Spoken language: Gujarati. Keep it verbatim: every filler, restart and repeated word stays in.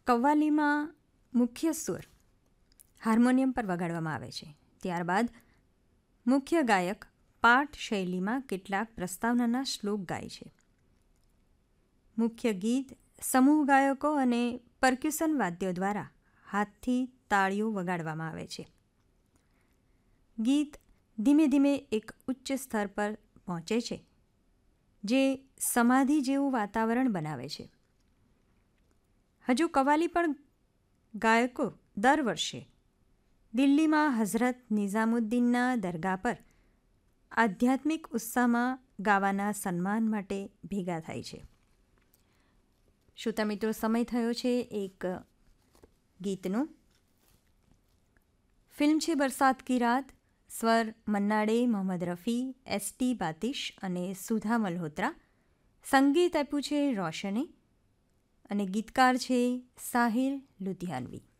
કવ્વાલીમાં મુખ્ય સૂર હાર્મોનિયમ પર વગાડવામાં આવે છે. ત્યારબાદ મુખ્ય ગાયક પાઠ શૈલીમાં કેટલાક પ્રસ્તાવનાના શ્લોક ગાય છે. મુખ્ય ગીત સમૂહ ગાયકો અને પરક્યુશન વાદ્યો દ્વારા હાથથી તાળીઓ વગાડવામાં આવે છે. ગીત ધીમે ધીમે એક ઉચ્ચ સ્તર પર પહોંચે છે, જે સમાધિ જેવું વાતાવરણ બનાવે છે. હજુ કવ્વાલી પણ ગાયકો દર વર્ષે દિલ્હીમાં હઝરત નિઝામુદ્દીનના દરગાહ પર આધ્યાત્મિક ઉત્સાહમાં ગાવાના સન્માન માટે ભેગા થાય છે. શ્રોતા મિત્રો, સમય થયો છે એક ગીતનો. ફિલ્મ છે બરસાત કી રાત. સ્વર મન્ના ડે, મોહમ્મદ રફી, એસ ટી બાતિશ અને સુધા મલ્હોત્રા. સંગીત આપ્યું છે રોશને અને ગીતકાર છે સાહિર લુધિયાનવી.